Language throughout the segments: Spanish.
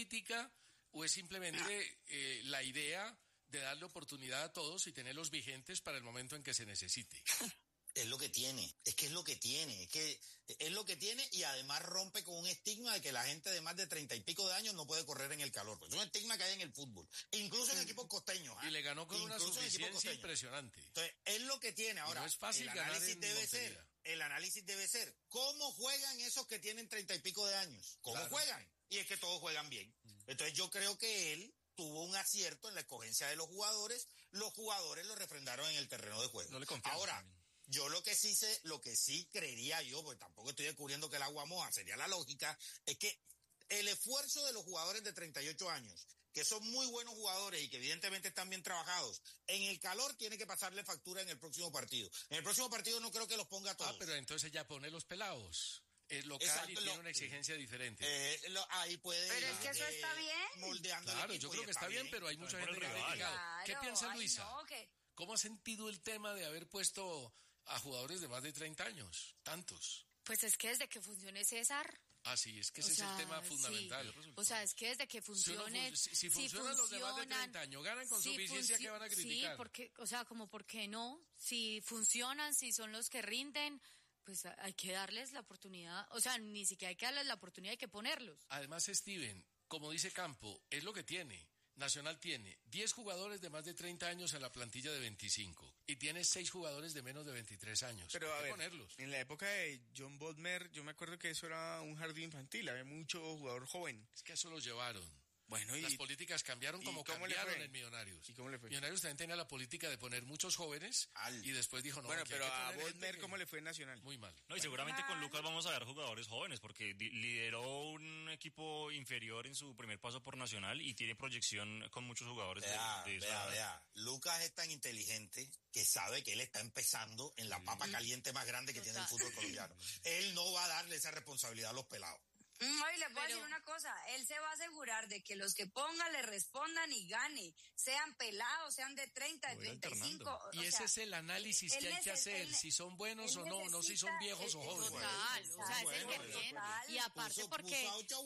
política o es simplemente la idea de darle oportunidad a todos y tenerlos vigentes para el momento en que se necesite? Es lo que tiene, es lo que tiene y además rompe con un estigma de que la gente de más de 30 y pico de años no puede correr en el calor. Pues es un estigma que hay en el fútbol, incluso en equipos costeños. Y le ganó con una suficiencia impresionante. Entonces, es lo que tiene. Ahora, no es fácil ganar en Montería. El análisis debe ser, ¿cómo juegan esos que tienen 30 y pico de años? ¿Cómo juegan? Y es que todos juegan bien. Entonces yo creo que él tuvo un acierto en la escogencia de los jugadores lo refrendaron en el terreno de juego. No le confiamos. Ahora, yo lo que sí creería yo, porque tampoco estoy descubriendo que el agua moja, sería la lógica, es que el esfuerzo de los jugadores de 38 años, que son muy buenos jugadores y que evidentemente están bien trabajados, en el calor tiene que pasarle factura en el próximo partido. En el próximo partido no creo que los ponga todos. Pero entonces ya pone los pelados. Es local. Exacto, y tiene una exigencia diferente. Ahí puede pero es que eso está bien. Moldeando claro, yo creo que está bien, pero hay mucha gente que ha criticado. Claro, ¿Qué piensa Luisa? No, ¿qué? ¿Cómo ha sentido el tema de haber puesto a jugadores de más de 30 años? Tantos. Pues es que desde que funcione César. Ah, sí, es que ese es el tema fundamental. Sí. O sea, es que desde que funcione... Si funcionan los de más de 30 años, ganan con suficiencia, que van a criticar. Sí, porque, o sea, como ¿por qué no? Si funcionan, si son los que rinden, pues hay que darles la oportunidad. O sea, ni siquiera hay que darles la oportunidad, hay que ponerlos. Además, Steven, como dice Campo, es lo que tiene. Nacional tiene 10 jugadores de más de 30 años en la plantilla de 25 y tiene 6 jugadores de menos de 23 años. Pero a ver, ponerlos. En la época de John Bodmer, yo me acuerdo que eso era un jardín infantil, había mucho jugador joven. Es que eso lo llevaron. Bueno, las políticas cambiaron como cambiaron en Millonarios. ¿Y cómo le fue? Millonarios también tenía la política de poner muchos jóvenes y después dijo no. Bueno, pero a Bodmer, ¿cómo le fue en Nacional? Muy mal. No, y seguramente con Lucas vamos a ver jugadores jóvenes porque lideró un equipo inferior en su primer paso por Nacional y tiene proyección con muchos jugadores Vea. Lucas es tan inteligente que sabe que él está empezando en la papa caliente más grande que tiene el fútbol colombiano. Él no va a darle esa responsabilidad a los pelados. Oye, le puedo decir una cosa, él se va a asegurar de que los que ponga le respondan y gane, sean pelados, sean de 30, de 35. Y ese es el análisis que hay que hacer, si son buenos o no, no si son viejos o jóvenes. Total, o sea, ese es el bien. Y aparte porque...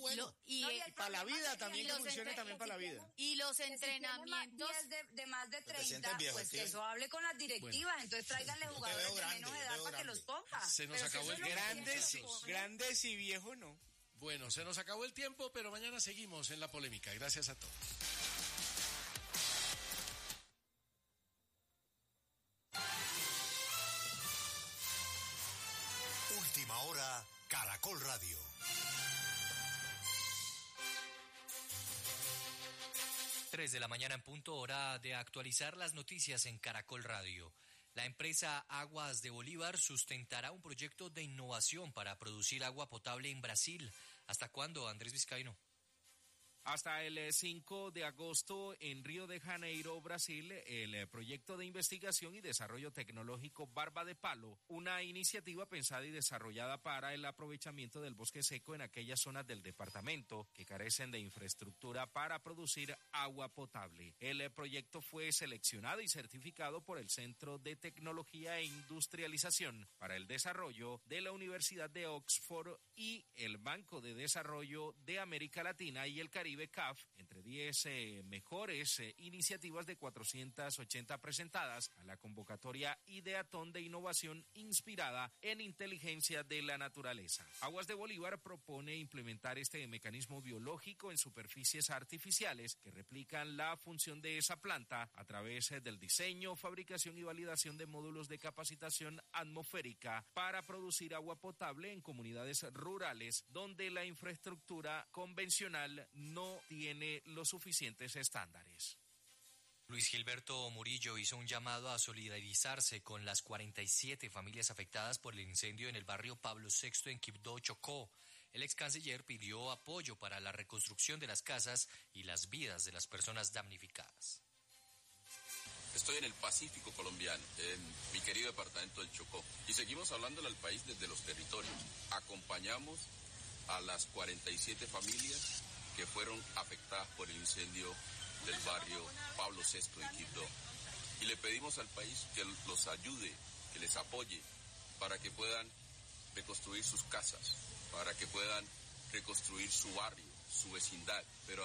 y para la vida también, que funcione también para la vida. Y los entrenamientos... de más de 30, pues que eso hable con las directivas, entonces tráiganle jugadores de menos edad para que los ponga. Se nos acabó el grandes y viejos no. Bueno, se nos acabó el tiempo, pero mañana seguimos en la polémica. Gracias a todos. Última hora, Caracol Radio. Tres de la mañana en punto, hora de actualizar las noticias en Caracol Radio. La empresa Aguas de Bolívar sustentará un proyecto de innovación para producir agua potable en Brasil. ¿Hasta cuándo, Andrés Vizcaíno? Hasta el 5 de agosto en Río de Janeiro, Brasil, el proyecto de investigación y desarrollo tecnológico Barba de Palo, una iniciativa pensada y desarrollada para el aprovechamiento del bosque seco en aquellas zonas del departamento que carecen de infraestructura para producir agua potable. El proyecto fue seleccionado y certificado por el Centro de Tecnología e Industrialización para el Desarrollo de la Universidad de Oxford y el Banco de Desarrollo de América Latina y el Caribe, CAF, entre 10 mejores iniciativas de 480 presentadas a la convocatoria Ideatón de Innovación inspirada en inteligencia de la naturaleza. Aguas de Bolívar propone implementar este mecanismo biológico en superficies artificiales que replican la función de esa planta a través del diseño, fabricación y validación de módulos de capacitación atmosférica para producir agua potable en comunidades rurales donde la infraestructura convencional no tiene los suficientes estándares. Luis Gilberto Murillo hizo un llamado a solidarizarse con las 47 familias afectadas por el incendio en el barrio Pablo VI en Quibdó, Chocó. El ex canciller pidió apoyo para la reconstrucción de las casas y las vidas de las personas damnificadas. Estoy en el Pacífico colombiano, en mi querido departamento del Chocó, y seguimos hablándole al país desde los territorios. Acompañamos a las 47 familias que fueron afectadas por el incendio del barrio Pablo VI en Quibdó. Y le pedimos al país que los ayude, que les apoye, para que puedan reconstruir sus casas, para que puedan reconstruir su barrio, su vecindad, pero